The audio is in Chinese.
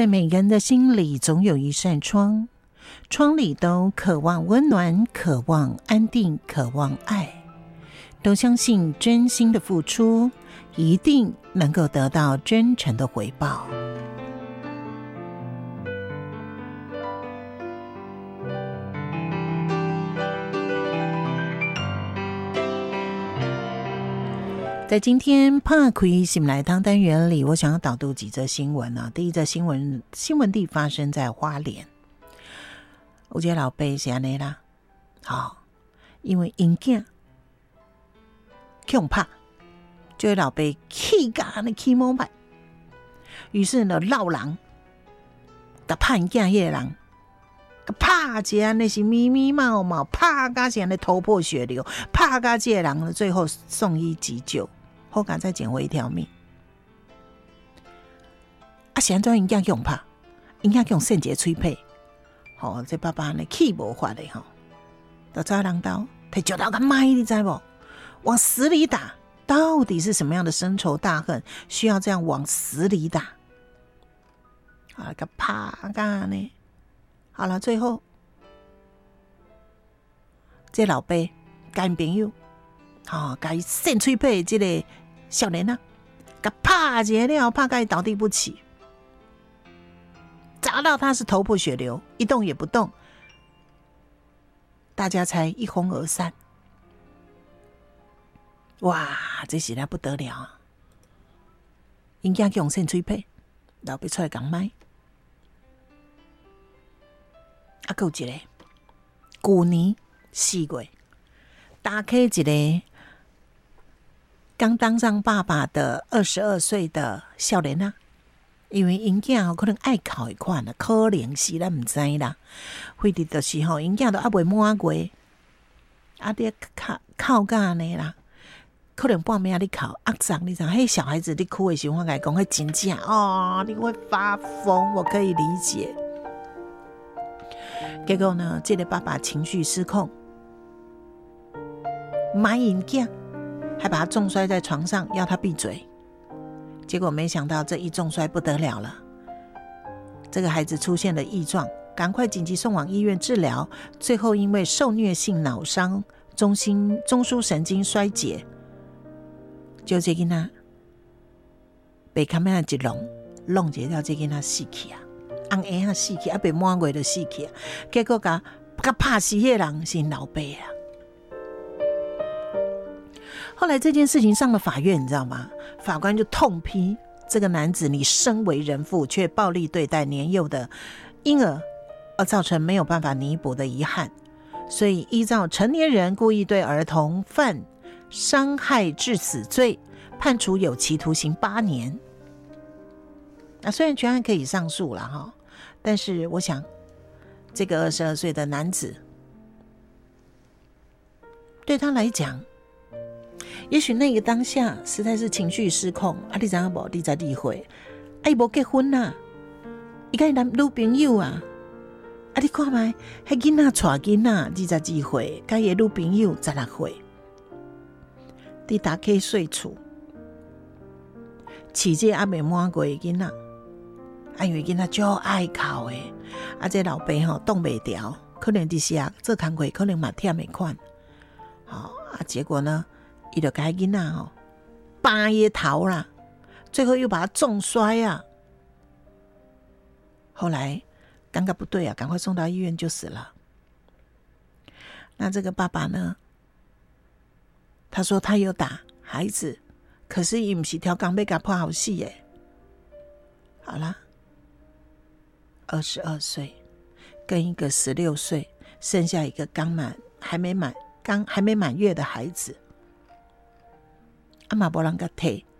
在每个人的心里总有一扇窗，窗里都渴望温暖，渴望安定，渴望爱，都相信真心的付出一定能够得到真诚的回报。在今天拍开心来当单元里，我想要导读几则新闻啊。第一则新闻地发生在花莲，有一个老爸是这样啦，因为因囝强拍，这个老爸气甲呢气猛歹，于是呢闹人，甲拍因囝迄个人，拍一下那是咪咪毛毛，拍甲是安尼头破血流，拍甲这个人呢最后送医急救。后感再捡回一条命。是安怎因囝用拍？因囝用肾结脆配。这爸爸呢气无法的就找人刀，摕石头甲埋，你知无？往死里打。到底是什么样的深仇大恨，需要这样往死里打？个拍甲呢？好了，最后这老爸甲因朋友，甲伊肾脆配这个少年啊，甲拍一下了，拍甲伊倒地不起，砸到他是头破血流，一动也不动，大家才一哄而散。哇，这实在不得了啊！因囝用肾脆配，老爸出来讲卖。还有一个，去年4月，打开一个刚当上爸爸的22岁的少年啊，因为因囝可能爱哭一款啊，可能是咱唔知啦。非得就是因囝都还未满月，你哭到安尼啦，可能半暝你哭压胀，你知道，嘿，小孩子你哭的时候，我跟你讲，迄真正你会发疯，我可以理解。结果呢，这个爸爸情绪失控，骂因囝，还把他重摔在床上，要他闭嘴。结果没想到这一重摔不得了了，这个孩子出现了异状，赶快紧急送往医院治疗，最后因为受虐性脑伤、中枢神经衰竭，就这囡仔被卡咩一弄一了，这囡仔死去啊！红婴仔死去，还没满月就死去啊！结果甲拍死迄个人是老爸啊！后来这件事情上了法院，你知道吗？法官就痛批这个男子，你身为人父却暴力对待年幼的婴儿，而造成没有办法弥补的遗憾，所以依照成年人故意对儿童犯伤害致死罪，判处有期徒刑8年。虽然全案可以上诉了但是我想这个22岁的男子对他来讲，也许那个当下实在是情绪失控你知道不？22岁他没结婚啊，他跟女朋友啊你看嘛，那囡仔带囡仔22岁，跟他女朋友16岁，在大溪睡厝饲这还没满月的囡仔，因为囡仔就爱哭的这老爸挡不住，可能就是做工课可能嘛忝的款结果呢他就给囡仔扒他头啦，最后又把他重摔啊，后来感觉不对赶快送到医院就死了。那这个爸爸呢，他说他有打孩子，可是他不是挑钢要给他破好死耶。好啦，22岁跟一个16岁，剩下一个还没满月的孩子，嘛没人给他